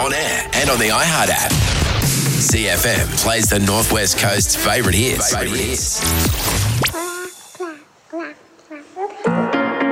on air and on the iHeart app. CFM plays the Northwest Coast's favourite hits.